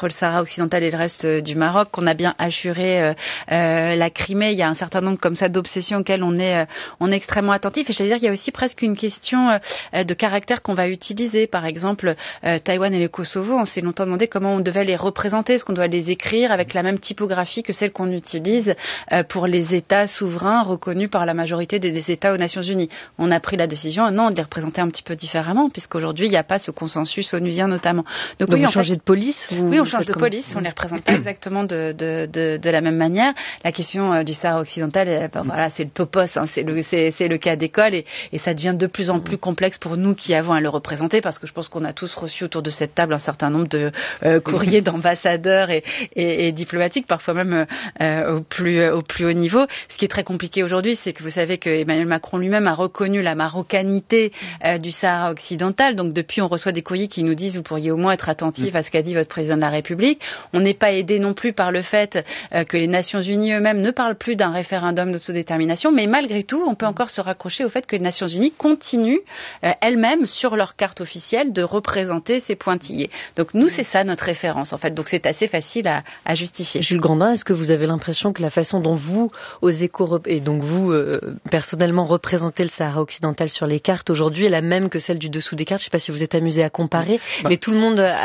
entre le Sahara occidental et le reste du Maroc, qu'on a bien assuré la Crimée. Il y a un certain nombre comme ça d'obsessions auxquelles on est extrêmement attentif. Et je veux dire, il y a aussi presque une question de caractère qu'on va utiliser. Par exemple, Taïwan et le Kosovo, on s'est longtemps demandé comment on devait les représenter. Est-ce qu'on doit les écrire avec la même typographie que celle qu'on utilise pour les États souverains reconnus par la majorité des États aux Nations Unies? On a pris la décision, non, de les représenter un petit peu différemment, puisqu'aujourd'hui, il n'y a pas ce consensus onusien notamment. Donc oui, vous changez de police? Oui, on change de police, on les représente pas exactement de la même manière. La question du Sahara occidental, voilà, c'est le topos, hein, c'est le cas d'école, et ça devient de plus en plus complexe pour nous qui avons à le représenter, parce que je pense qu'on a tous reçu autour de cette table un certain nombre de courriers d'ambassadeurs et diplomatiques, parfois même au plus haut niveau. Ce qui est très compliqué aujourd'hui, c'est que vous savez que Emmanuel Macron lui-même a reconnu la marocanité du Sahara occidental. Donc depuis, on reçoit des courriers qui nous disent vous pourriez au moins être attentif à ce qu'a dit votre président de la République. On n'est pas aidé non plus par le fait que les Nations Unies eux-mêmes ne parlent plus d'un référendum d'autodétermination, mais malgré tout, on peut encore se raccrocher au fait que les Nations Unies continuent elles-mêmes sur leur carte officielle de représenter ces pointillés. Donc nous, c'est ça notre référence en fait. Donc c'est assez facile à justifier. Jules Grandin, est-ce que vous avez l'impression que la façon dont vous, aux Échos, et donc vous personnellement représentez le Sahara occidental sur les cartes aujourd'hui est la même que celle du dessous des cartes? Je ne sais pas si vous êtes amusé à comparer, mais tout le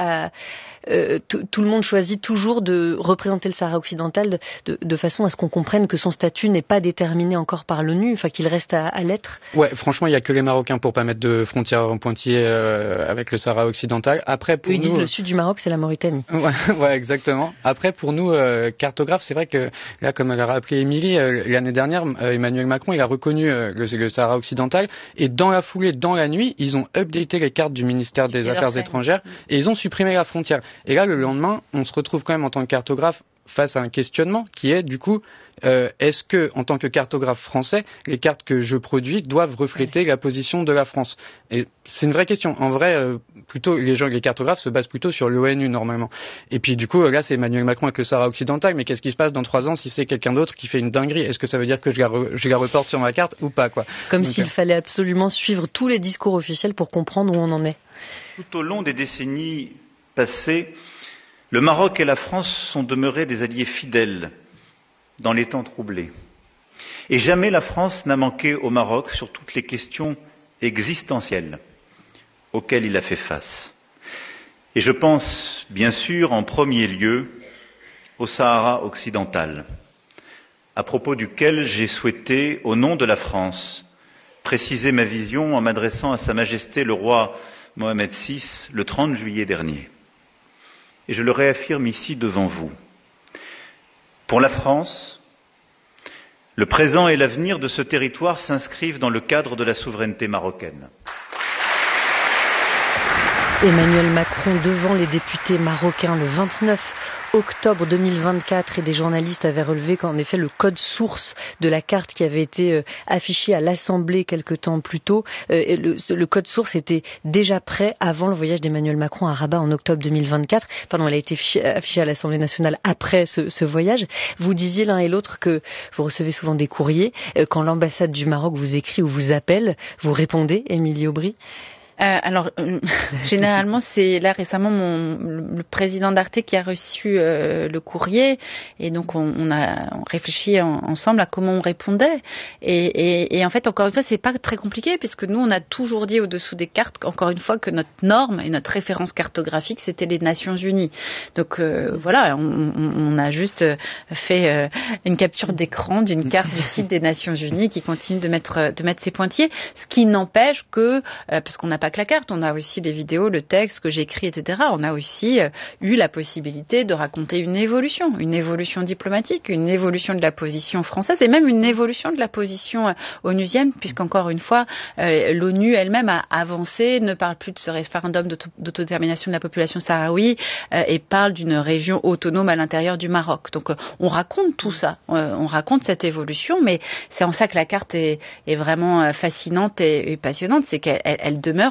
monde choisit toujours de représenter le Sahara occidental de façon à ce qu'on comprenne que son statut n'est pas déterminé encore par l'ONU, enfin qu'il reste à l'être. Ouais, franchement, il y a que les Marocains pour pas mettre de frontières en pointillés avec le Sahara occidental. Après, pour ils disent le sud du Maroc, c'est la Mauritanie. Ouais, exactement. Après, pour nous, cartographes, c'est vrai que là, comme elle a rappelé Émilie, l'année dernière, Emmanuel Macron, il a reconnu le Sahara occidental, et dans la foulée, dans la nuit, ils ont updaté les cartes du ministère des Affaires étrangères et ils ont supprimé la frontière. Et là, le lendemain, on se retrouve quand même en tant que cartographe face à un questionnement qui est, du coup, est-ce que, en tant que cartographe français, les cartes que je produis doivent refléter la position de la France? Et c'est une vraie question. En vrai, plutôt, les cartographes se basent plutôt sur l'ONU, normalement. Et puis, du coup, là, c'est Emmanuel Macron avec le Sahara occidental, mais qu'est-ce qui se passe dans 3 ans si c'est quelqu'un d'autre qui fait une dinguerie? Est-ce que ça veut dire que je la reporte sur ma carte ou pas, quoi? Comme s'il fallait absolument suivre tous les discours officiels pour comprendre où on en est. Tout au long des décennies passées, le Maroc et la France sont demeurés des alliés fidèles dans les temps troublés. Et jamais la France n'a manqué au Maroc sur toutes les questions existentielles auxquelles il a fait face. Et je pense, bien sûr, en premier lieu, au Sahara occidental, à propos duquel j'ai souhaité, au nom de la France, préciser ma vision en m'adressant à Sa Majesté le roi Mohamed VI le 30 juillet dernier. Et je le réaffirme ici devant vous. Pour la France, le présent et l'avenir de ce territoire s'inscrivent dans le cadre de la souveraineté marocaine. Emmanuel Macron devant les députés marocains le 29 octobre 2024, et des journalistes avaient relevé qu'en effet le code source de la carte qui avait été affiché à l'Assemblée quelque temps plus tôt, le code source était déjà prêt avant le voyage d'Emmanuel Macron à Rabat en octobre 2024. Pardon, elle a été affichée à l'Assemblée nationale après ce voyage. Vous disiez l'un et l'autre que vous recevez souvent des courriers. Quand l'ambassade du Maroc vous écrit ou vous appelle, vous répondez, Émilie Aubry? Généralement, c'est là récemment le président d'Arte qui a reçu le courrier, et donc on a réfléchi ensemble à comment on répondait. Et en fait, encore une fois, c'est pas très compliqué, puisque nous, on a toujours dit au-dessous des cartes, encore une fois, que notre norme et notre référence cartographique, c'était les Nations Unies. Donc voilà, on a juste fait une capture d'écran d'une carte du site des Nations Unies qui continue de mettre ses pointillés, ce qui n'empêche que, parce qu'on n'a pas que la carte, on a aussi les vidéos, le texte que j'écris, etc. On a aussi eu la possibilité de raconter une évolution diplomatique, une évolution de la position française, et même une évolution de la position onusienne, puisqu'encore une fois, l'ONU elle-même a avancé, ne parle plus de ce référendum d'autodétermination de la population sahraoui, et parle d'une région autonome à l'intérieur du Maroc. Donc on raconte tout ça, on raconte cette évolution, mais c'est en ça que la carte est vraiment fascinante et passionnante, c'est qu'elle demeure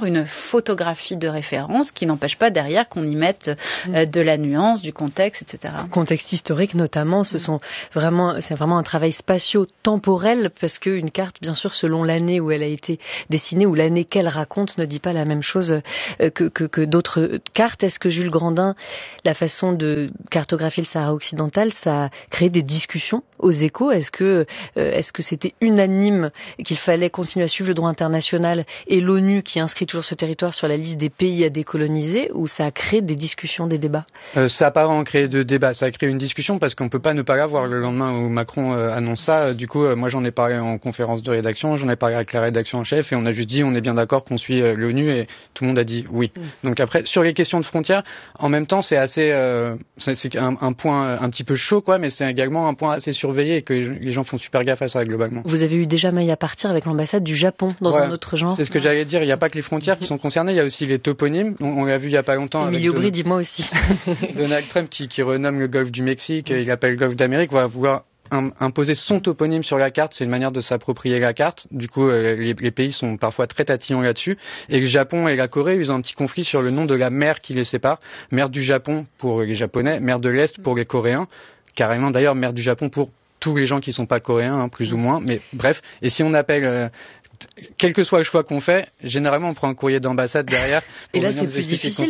une photographie de référence qui n'empêche pas derrière qu'on y mette de la nuance, du contexte, etc. Contexte historique notamment, c'est vraiment un travail spatio-temporel parce qu'une carte, bien sûr, selon l'année où elle a été dessinée ou l'année qu'elle raconte, ne dit pas la même chose que d'autres cartes. Est-ce que Jules Grandin, la façon de cartographier le Sahara occidental, ça a créé des discussions aux Échos? Est-ce que c'était unanime qu'il fallait continuer à suivre le droit international et l'ONU qui inscrit toujours ce territoire sur la liste des pays à décoloniser, ou ça a créé des discussions, des débats? Ça n'a pas vraiment créé de débat, ça a créé une discussion parce qu'on peut pas ne pas l'avoir le lendemain où Macron annonce ça. Du coup, moi j'en ai parlé en conférence de rédaction, j'en ai parlé avec la rédaction en chef et on a juste dit on est bien d'accord qu'on suit l'ONU et tout le monde a dit oui. Donc après, sur les questions de frontières, en même temps c'est assez, c'est un point un petit peu chaud quoi, mais c'est également un point assez surveillé et que les gens font super gaffe à ça globalement. Vous avez eu déjà maille à partir avec l'ambassade du Japon dans un autre genre. C'est ce que j'allais dire, il n'y a pas que les frontières qui sont concernées, il y a aussi les toponymes. On l'a vu il y a pas longtemps. Emilio Brie, dis-moi aussi. Donald Trump qui renomme le golfe du Mexique, il appelle le golfe d'Amérique, va vouloir imposer son toponyme sur la carte, c'est une manière de s'approprier la carte. Du coup, les pays sont parfois très tatillons là-dessus. Et le Japon et la Corée, ils ont un petit conflit sur le nom de la mer qui les sépare. Mer du Japon pour les Japonais, mer de l'Est pour les Coréens. Carrément d'ailleurs, mer du Japon pour tous les gens qui sont pas coréens, plus ou moins. Mais bref, et si on appelle... quel que soit le choix qu'on fait, généralement on prend un courrier d'ambassade derrière. Et là c'est plus difficile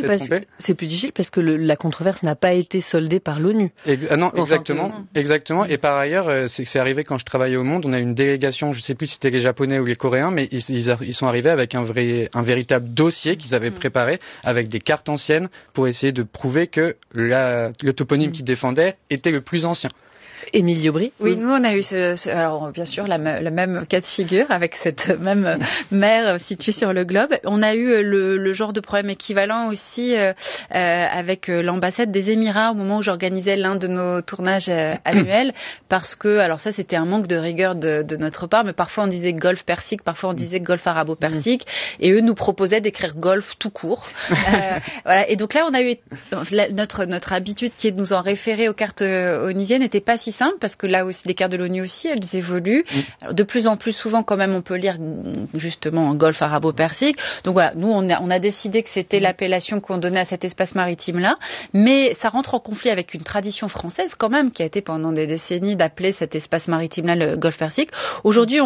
parce que la controverse n'a pas été soldée par l'ONU. Non, exactement. Et par ailleurs, c'est arrivé quand je travaillais au Monde, on a une délégation, je sais plus si c'était les Japonais ou les Coréens, mais ils sont arrivés avec un véritable dossier qu'ils avaient préparé avec des cartes anciennes pour essayer de prouver que le toponyme qu'ils défendaient était le plus ancien. Emilio Brie? Oui, nous on a eu alors bien sûr le même cas de figure avec cette même mer située sur le globe. On a eu le genre de problème équivalent aussi avec l'ambassade des Émirats au moment où j'organisais l'un de nos tournages annuels, parce que alors ça c'était un manque de rigueur de notre part, mais parfois on disait golfe Persique, parfois on disait golfe arabo-persique, et eux nous proposaient d'écrire golfe tout court. Voilà. Et donc là on a eu notre habitude qui est de nous en référer aux cartes onisiennes n'était pas si simple, parce que là aussi les cartes de l'ONU aussi elles évoluent. Alors, de plus en plus souvent quand même on peut lire justement en golfe arabo-persique. Donc voilà, nous on a décidé que c'était l'appellation qu'on donnait à cet espace maritime là, mais ça rentre en conflit avec une tradition française quand même qui a été pendant des décennies d'appeler cet espace maritime là le golfe Persique. Aujourd'hui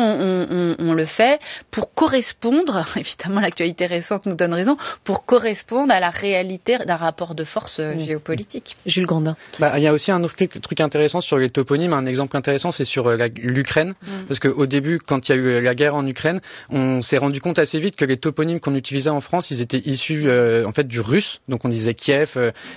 on le fait pour correspondre, évidemment l'actualité récente nous donne raison, pour correspondre à la réalité d'un rapport de force géopolitique. Jules Grandin. Il y a aussi un autre truc intéressant sur les toponymes, un exemple intéressant, c'est sur l'Ukraine, parce qu'au début, quand il y a eu la guerre en Ukraine, on s'est rendu compte assez vite que les toponymes qu'on utilisait en France, ils étaient issus en fait du russe, donc on disait Kiev,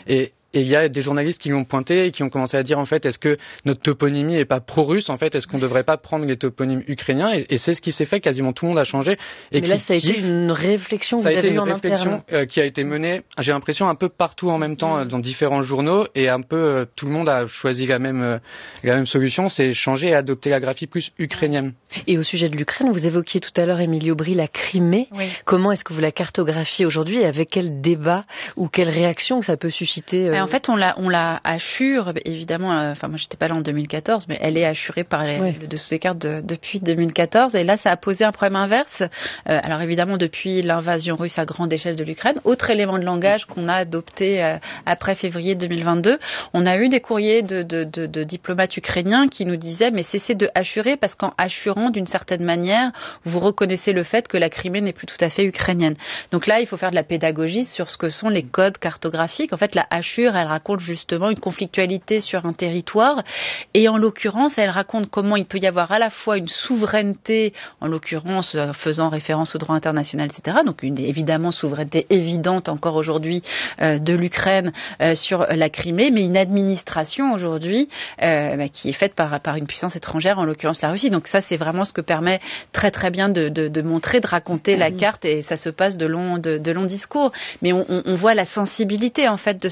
et il y a des journalistes qui l'ont pointé et qui ont commencé à dire en fait est-ce que notre toponymie est pas pro-russe, en fait est-ce qu'on devrait pas prendre les toponymes ukrainiens, et c'est ce qui s'est fait, quasiment tout le monde a changé. Mais là ça a été une réflexion que vous avez eue en interne. Qui a été menée, j'ai l'impression un peu partout en même temps dans différents journaux, et un peu tout le monde a choisi la même solution, c'est changer et adopter la graphie plus ukrainienne. Et au sujet de l'Ukraine, vous évoquiez tout à l'heure Emilio Brie la Crimée. Oui. Comment est-ce que vous la cartographiez aujourd'hui et avec quel débat ou quelle réaction que ça peut susciter En fait, on la assure, évidemment, enfin, moi, j'étais pas là en 2014, mais elle est assurée par le dessous des cartes depuis 2014. Et là, ça a posé un problème inverse. Alors, évidemment, depuis l'invasion russe à grande échelle de l'Ukraine, autre élément de langage qu'on a adopté après février 2022, on a eu des courriers de diplomates ukrainiens qui nous disaient, mais cessez de assurer, parce qu'en assurant, d'une certaine manière, vous reconnaissez le fait que la Crimée n'est plus tout à fait ukrainienne. Donc là, il faut faire de la pédagogie sur ce que sont les codes cartographiques. En fait, la hachure, elle raconte justement une conflictualité sur un territoire, et en l'occurrence elle raconte comment il peut y avoir à la fois une souveraineté, en l'occurrence faisant référence au droit international, etc., donc une évidemment souveraineté évidente encore aujourd'hui de l'Ukraine sur la Crimée, mais une administration aujourd'hui qui est faite par une puissance étrangère, en l'occurrence la Russie. Donc ça c'est vraiment ce que permet très très bien de montrer, de raconter la carte, et ça se passe de longs discours, mais on voit la sensibilité en fait de cette représentation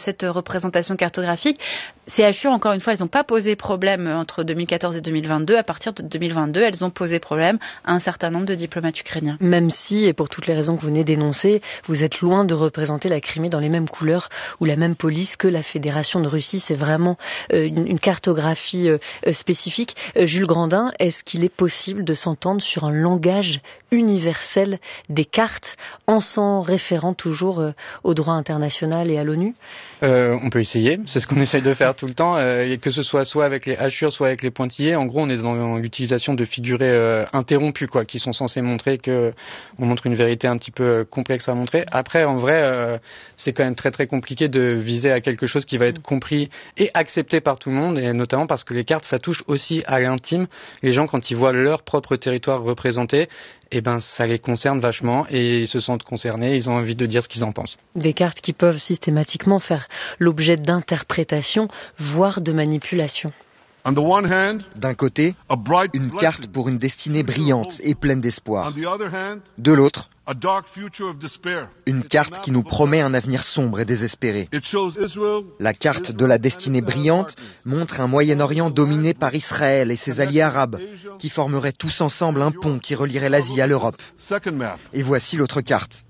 représentation cartographique. Ces Assur, encore une fois, elles n'ont pas posé problème entre 2014 et 2022. À partir de 2022, elles ont posé problème à un certain nombre de diplomates ukrainiens. Même si, et pour toutes les raisons que vous venez d'énoncer, vous êtes loin de représenter la Crimée dans les mêmes couleurs ou la même police que la Fédération de Russie. C'est vraiment une cartographie spécifique. Jules Grandin, est-ce qu'il est possible de s'entendre sur un langage universel des cartes en s'en référant toujours au droit international et à l'ONU ? On peut essayer, c'est ce qu'on essaye de faire tout le temps, et que ce soit avec les hachures, soit avec les pointillés. En gros, on est dans l'utilisation de figurés interrompus, quoi, qui sont censés montrer que on montre une vérité un petit peu complexe à montrer. Après, en vrai, c'est quand même très très compliqué de viser à quelque chose qui va être compris et accepté par tout le monde, et notamment parce que les cartes, ça touche aussi à l'intime. Les gens, quand ils voient leur propre territoire représenté, eh ben, ça les concerne vachement et ils se sentent concernés, ils ont envie de dire ce qu'ils en pensent. Des cartes qui peuvent systématiquement faire l'objet d'interprétations, voire de manipulations. D'un côté, une carte pour une destinée brillante et pleine d'espoir. De l'autre, une carte qui nous promet un avenir sombre et désespéré. La carte de la destinée brillante montre un Moyen-Orient dominé par Israël et ses alliés arabes, qui formeraient tous ensemble un pont qui relierait l'Asie à l'Europe. Et voici l'autre carte.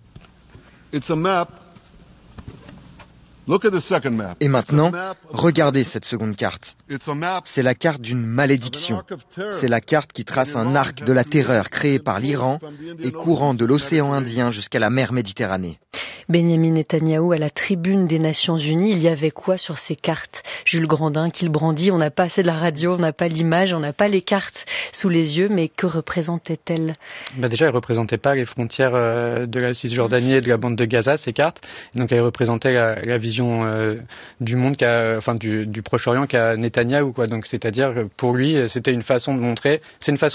Et maintenant, regardez cette seconde carte. C'est la carte d'une malédiction. C'est la carte qui trace un arc de la terreur créé par l'Iran et courant de l'océan Indien jusqu'à la mer Méditerranée. Benjamin Netanyahou à la tribune des Nations Unies, il y avait quoi sur ces cartes, Jules Grandin, qu'il brandit? On n'a pas assez de la radio, on n'a pas l'image, on n'a pas les cartes sous les yeux, mais que représentaient-elles? Déjà, elles ne représentaient pas les frontières de la Cisjordanie et de la bande de Gaza, ces cartes. Et donc, elles représentaient la vision du monde, du Proche-Orient qu'a Netanyahou, quoi. Donc, c'est-à-dire, pour lui, c'était une façon de montrer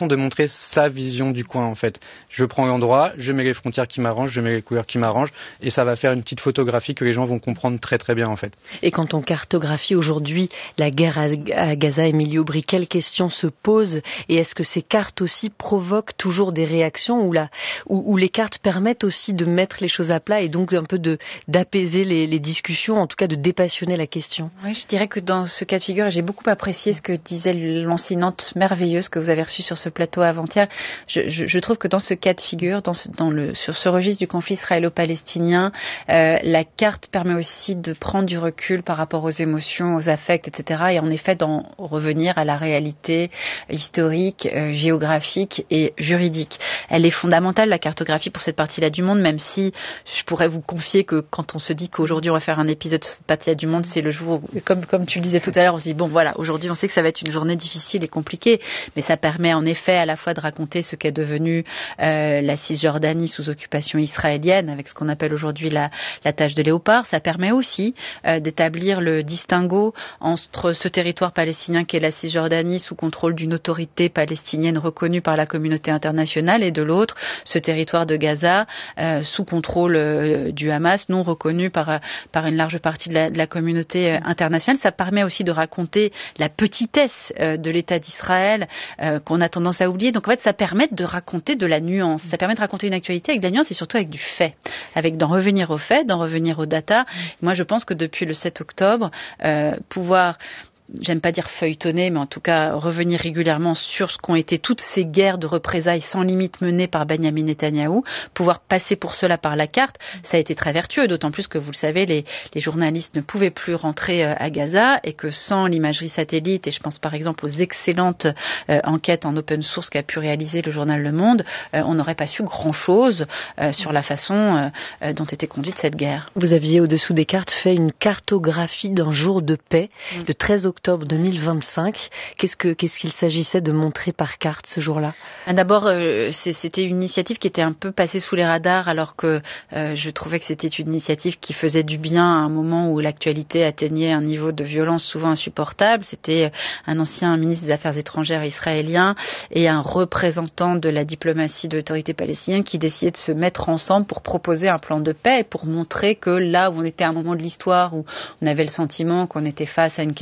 sa vision du coin, en fait. Je prends l'endroit, je mets les frontières qui m'arrangent, je mets les couleurs qui m'arrangent, et ça va faire une petite photographie que les gens vont comprendre très très bien, en fait. Et quand on cartographie aujourd'hui la guerre à Gaza, Émilie Aubry, quelles questions se posent? Et est-ce que ces cartes aussi provoquent toujours des réactions où les cartes permettent aussi de mettre les choses à plat et donc un peu d'apaiser les discussions, en tout cas de dépassionner la question? Oui, je dirais que dans ce cas de figure, j'ai beaucoup apprécié ce que disait l'enseignante merveilleuse que vous avez reçue sur ce plateau avant-hier. Je trouve que dans ce cas de figure, sur ce registre du conflit israélo-palestinien, la carte permet aussi de prendre du recul par rapport aux émotions, aux affects, etc. Et en effet, d'en revenir à la réalité historique, géographique et juridique. Elle est fondamentale, la cartographie, pour cette partie-là du monde, même si je pourrais vous confier que quand on se dit qu'aujourd'hui on va faire un épisode sur cette partie-là du monde, c'est le jour où, comme tu le disais tout à l'heure, on se dit bon voilà, aujourd'hui on sait que ça va être une journée difficile et compliquée, mais ça permet en effet à la fois de raconter ce qu'est devenu la Cisjordanie sous occupation israélienne, avec ce qu'on appelle aujourd'hui la tâche de léopard. Ça permet aussi d'établir le distinguo entre ce territoire palestinien qu'est la Cisjordanie sous contrôle d'une autorité palestinienne reconnue par la communauté internationale, et de l'autre ce territoire de Gaza sous contrôle du Hamas, non reconnu par une large partie de la communauté internationale. Ça permet aussi de raconter la petitesse de l'État d'Israël qu'on a tendance à oublier. Donc en fait, ça permet de raconter de la nuance. Ça permet de raconter une actualité avec de la nuance et surtout avec du fait, avec d'en revenir aux faits, d'en revenir aux data. Moi, je pense que depuis le 7 octobre, pouvoir... j'aime pas dire feuilletonner, mais en tout cas revenir régulièrement sur ce qu'ont été toutes ces guerres de représailles sans limite menées par Benjamin Netanyahou, pouvoir passer pour cela par la carte, ça a été très vertueux, d'autant plus que vous le savez, les journalistes ne pouvaient plus rentrer à Gaza, et que sans l'imagerie satellite, et je pense par exemple aux excellentes enquêtes en open source qu'a pu réaliser le journal Le Monde, on n'aurait pas su grand-chose sur la façon dont était conduite cette guerre. Vous aviez au-dessous des cartes fait une cartographie d'un jour de paix, le 13 octobre 2025. Qu'est-ce qu'il s'agissait de montrer par carte ce jour-là? D'abord, c'était une initiative qui était un peu passée sous les radars, alors que je trouvais que c'était une initiative qui faisait du bien à un moment où l'actualité atteignait un niveau de violence souvent insupportable. C'était un ancien ministre des Affaires étrangères israélien et un représentant de la diplomatie de l'autorité palestinienne qui décidaient de se mettre ensemble pour proposer un plan de paix et pour montrer que là où on était à un moment de l'histoire où on avait le sentiment qu'on était face à une question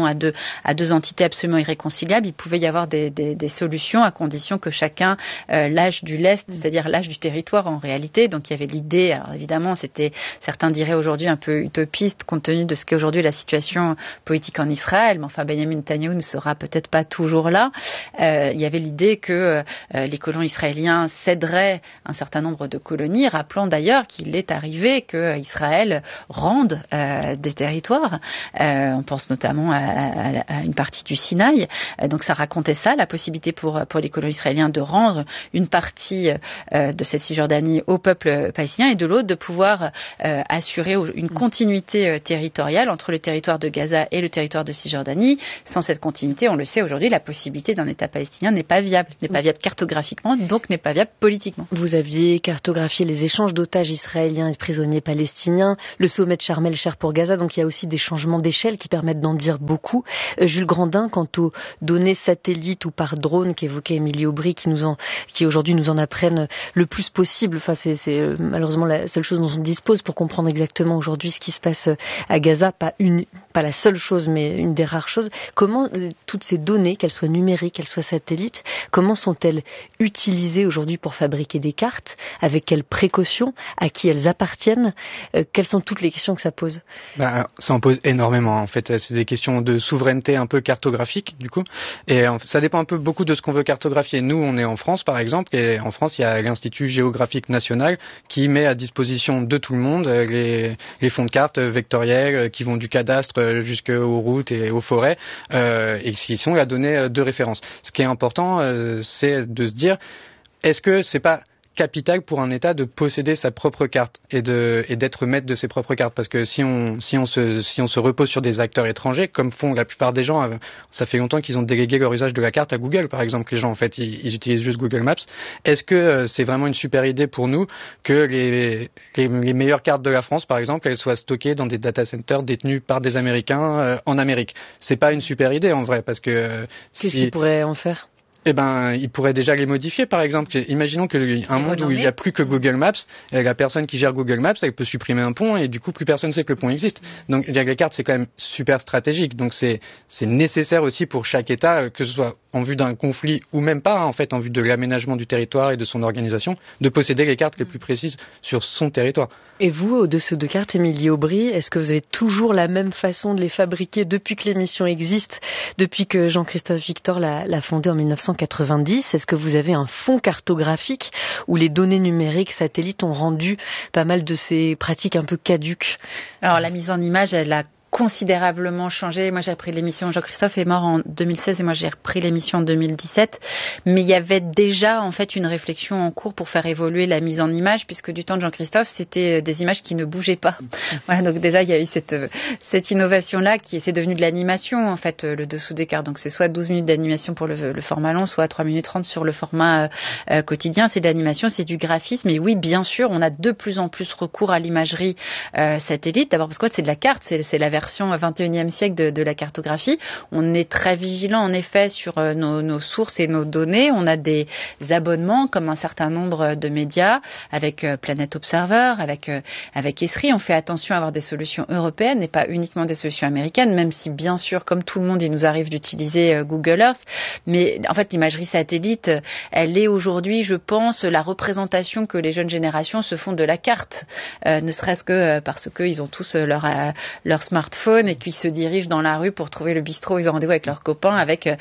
à deux entités absolument irréconciliables, il pouvait y avoir des solutions à condition que chacun lâche du lest, c'est-à-dire lâche du territoire en réalité. Donc il y avait l'idée, alors évidemment c'était, certains diraient aujourd'hui un peu utopiste compte tenu de ce qu'est aujourd'hui la situation politique en Israël, mais enfin Benjamin Netanyahu ne sera peut-être pas toujours là. Il y avait l'idée que les colons israéliens céderaient un certain nombre de colonies, rappelant d'ailleurs qu'il est arrivé que Israël rende des territoires. On pense notamment à une partie du Sinaï. Donc ça racontait ça, la possibilité pour les colons israéliens de rendre une partie de cette Cisjordanie au peuple palestinien et de l'autre de pouvoir assurer une continuité territoriale entre le territoire de Gaza et le territoire de Cisjordanie. Sans cette continuité, on le sait aujourd'hui, la possibilité d'un État palestinien n'est pas viable cartographiquement, donc n'est pas viable politiquement. Vous aviez cartographié les échanges d'otages israéliens et de prisonniers palestiniens, le sommet de Sharm el-Sheikh pour Gaza, donc il y a aussi des changements d'échelle qui permettent d'en dire beaucoup. Jules Grandin, quant aux données satellites ou par drone qu'évoquait Émilie Aubry, qui aujourd'hui nous en apprennent le plus possible, enfin c'est malheureusement la seule chose dont on dispose pour comprendre exactement aujourd'hui ce qui se passe à Gaza, pas la seule chose, mais une des rares choses. Comment toutes ces données, qu'elles soient numériques, qu'elles soient satellites, comment sont-elles utilisées aujourd'hui pour fabriquer des cartes? Avec quelles précautions? À qui elles appartiennent? Quelles sont toutes les questions que ça pose? Ça en pose énormément. En fait, c'est des questions de souveraineté un peu cartographique, du coup. Et ça dépend un peu beaucoup de ce qu'on veut cartographier. Nous, on est en France, par exemple, et en France, il y a l'Institut géographique national qui met à disposition de tout le monde les fonds de cartes vectoriels qui vont du cadastre jusqu'aux routes et aux forêts, et qui sont la donnée de référence. Ce qui est important, c'est de se dire, est-ce que c'est pas capital pour un État de posséder sa propre carte et d'être maître de ses propres cartes, parce que si on se repose sur des acteurs étrangers, comme font la plupart des gens, ça fait longtemps qu'ils ont délégué leur usage de la carte à Google, par exemple. Les gens, en fait, ils utilisent juste Google Maps. Est-ce que c'est vraiment une super idée pour nous que les meilleures cartes de la France, par exemple, elles soient stockées dans des data centers détenus par des Américains en Amérique? C'est pas une super idée en vrai, parce que qu'est-ce qu'ils pourraient en faire? Ils pourraient déjà les modifier, par exemple. Imaginons qu'un monde où il n'y a plus que Google Maps, la personne qui gère Google Maps, elle peut supprimer un pont et du coup plus personne ne sait que le pont existe. Donc les cartes, c'est quand même super stratégique. Donc c'est nécessaire aussi pour chaque État, que ce soit en vue d'un conflit ou même pas, en fait, en vue de l'aménagement du territoire et de son organisation, de posséder les cartes les plus précises sur son territoire. Et vous, au-dessus de cartes, Émilie Aubry, est-ce que vous avez toujours la même façon de les fabriquer depuis que l'émission existe, depuis que Jean-Christophe Victor l'a fondée en 1990? Est-ce que vous avez un fonds cartographique où les données numériques satellites ont rendu pas mal de ces pratiques un peu caduques? Alors la mise en image, elle a considérablement changé. Moi, j'ai repris l'émission. Jean-Christophe est mort en 2016 et moi, j'ai repris l'émission en 2017. Mais il y avait déjà, en fait, une réflexion en cours pour faire évoluer la mise en image, puisque du temps de Jean-Christophe, c'était des images qui ne bougeaient pas. Voilà. Donc, déjà, il y a eu cette innovation-là c'est devenu de l'animation, en fait, le dessous des cartes. Donc, c'est soit 12 minutes d'animation pour le format long, soit 3 minutes 30 sur le format quotidien. C'est de l'animation, c'est du graphisme. Et oui, bien sûr, on a de plus en plus recours à l'imagerie satellite. D'abord, parce que c'est de la carte, c'est la version 21e siècle de la cartographie. On est très vigilant en effet sur nos sources et nos données. On a des abonnements comme un certain nombre de médias avec Planet Observer, avec Esri. On fait attention à avoir des solutions européennes et pas uniquement des solutions américaines, même si bien sûr, comme tout le monde, il nous arrive d'utiliser Google Earth. Mais en fait, l'imagerie satellite, elle est aujourd'hui, je pense, la représentation que les jeunes générations se font de la carte, ne serait-ce que parce qu'ils ont tous leur smartphone et qu'ils se dirigent dans la rue pour trouver le bistrot où ils ont rendez-vous avec leurs copains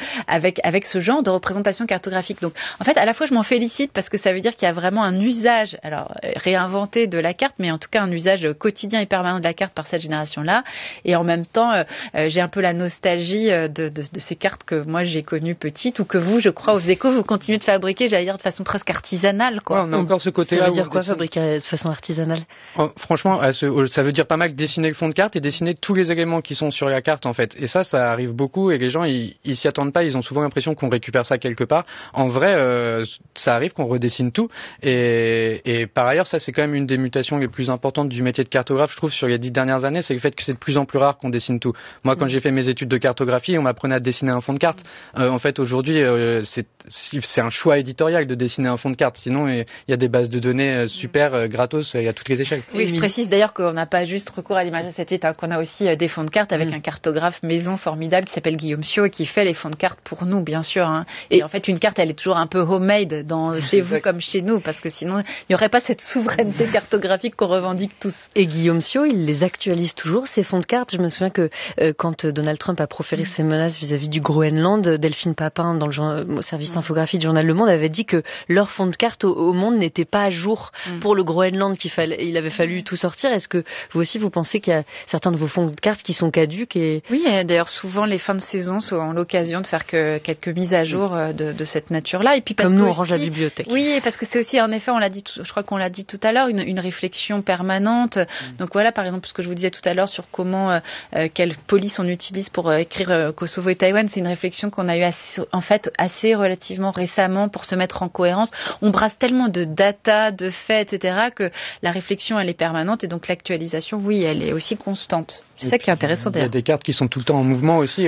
avec ce genre de représentation cartographique. Donc en fait à la fois je m'en félicite parce que ça veut dire qu'il y a vraiment un usage réinventé de la carte, mais en tout cas un usage quotidien et permanent de la carte par cette génération-là, et en même temps j'ai un peu la nostalgie de ces cartes que moi j'ai connues petites ou que vous, je crois, aux Échos, vous continuez de fabriquer, j'allais dire de façon presque artisanale, quoi. Ouais, on a encore ce côté-là. Ça veut dire quoi, fabriquer de façon artisanale? Franchement, ça veut dire pas mal dessiner le fond de carte et dessiner tous les éléments qui sont sur la carte, en fait. Et ça arrive beaucoup et les gens ils s'y attendent pas, ils ont souvent l'impression qu'on récupère ça quelque part. En vrai, ça arrive qu'on redessine tout, et par ailleurs ça c'est quand même une des mutations les plus importantes du métier de cartographe, je trouve, sur les 10 dernières années, c'est le fait que c'est de plus en plus rare qu'on dessine tout. Moi quand j'ai fait mes études de cartographie, on m'apprenait à dessiner un fond de carte. En fait aujourd'hui c'est un choix éditorial de dessiner un fond de carte, sinon il y a des bases de données super gratos, il y a toutes les échelles. Oui, je précise d'ailleurs qu'on n'a pas juste recours à l'image satellite, qu'on a aussi des fonds de cartes avec un cartographe maison formidable qui s'appelle Guillaume Siot et qui fait les fonds de cartes pour nous, bien sûr. Hein. Et en fait, une carte, elle est toujours un peu homemade chez vous comme chez nous, parce que sinon, il n'y aurait pas cette souveraineté cartographique qu'on revendique tous. Et Guillaume Siot, il les actualise toujours, ces fonds de cartes. Je me souviens que quand Donald Trump a proféré ses menaces vis-à-vis du Groenland, Delphine Papin, dans le service d'infographie du journal Le Monde, avait dit que leur fonds de cartes au monde n'était pas à jour pour le Groenland, il avait fallu tout sortir. Est-ce que vous aussi, vous pensez qu'il y a certains de vos fonds de cartes qui sont caduques Oui, d'ailleurs, souvent, les fins de saison sont l'occasion de faire quelques mises à jour de cette nature-là. Et puis parce comme nous, que on range la bibliothèque. Oui, parce que c'est aussi, en effet, je crois qu'on l'a dit tout à l'heure, une réflexion permanente. Donc voilà, par exemple, ce que je vous disais tout à l'heure sur comment, quelle police on utilise pour écrire Kosovo et Taïwan, c'est une réflexion qu'on a eue assez relativement récemment pour se mettre en cohérence. On brasse tellement de data, de faits, etc., que la réflexion, elle est permanente et donc l'actualisation, oui, elle est aussi constante. C'est ça qui est intéressant d'ailleurs. Il y a des cartes qui sont tout le temps en mouvement aussi.